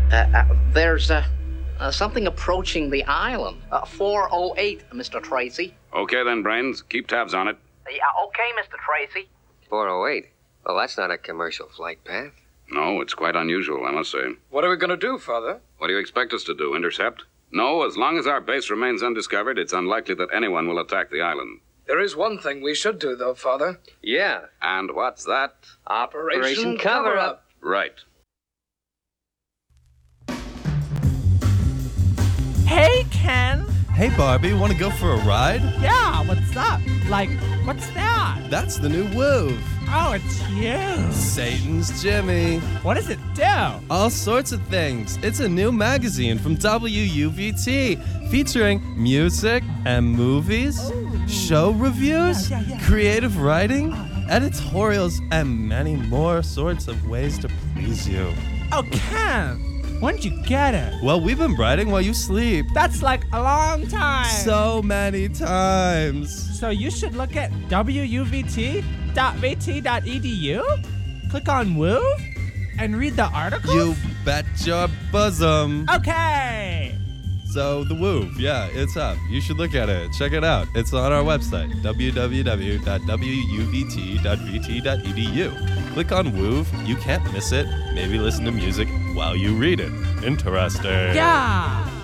There's something approaching the island. 408, Mr. Tracy. Okay then, Brains. Keep tabs on it. Yeah, okay, Mr. Tracy. 408? Well, that's not a commercial flight path. No, it's quite unusual, I must say. What are we going to do, Father? What do you expect us to do, intercept? No, as long as our base remains undiscovered, it's unlikely that anyone will attack the island. There is one thing we should do, though, Father. Yeah. And what's that? Operation Cover-Up. Right. Hey, Ken. Hey, Barbie, want to go for a ride? Yeah, what's up? Like, what's that? That's the new Wove. Oh, it's you. Satan's Jimmy. What does it do? All sorts of things. It's a new magazine from WUVT featuring music and movies, show reviews, creative writing, editorials, and many more sorts of ways to please you. Oh, Ken. When'd you get it? Well, we've been writing while you sleep. That's like a long time. So many times. So you should look at wuvt.vt.edu, click on Woo, and read the articles? You bet your bosom. Okay. So the Wove, yeah, it's up. You should look at it. Check it out. It's on our website, www.wuvt.vt.edu. Click on Wove. You can't miss it. Maybe listen to music while you read it. Interesting. Yeah.